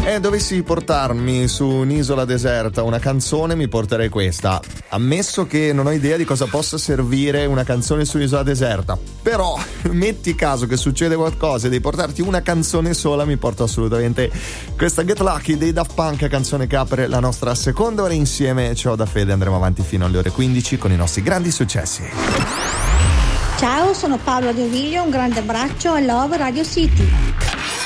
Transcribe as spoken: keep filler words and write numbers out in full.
E dovessi portarmi su un'isola deserta una canzone, mi porterei questa. Ammesso che non ho idea di cosa possa servire una canzone su un'isola deserta, però metti caso che succede qualcosa e devi portarti una canzone sola, mi porto assolutamente questa Get Lucky dei Daft Punk, canzone che apre la nostra seconda ora insieme. Ciao da Fede, andremo avanti fino alle ore quindici con i nostri grandi successi. Ciao, sono Paola De Oviglio, un grande abbraccio e love Radio City.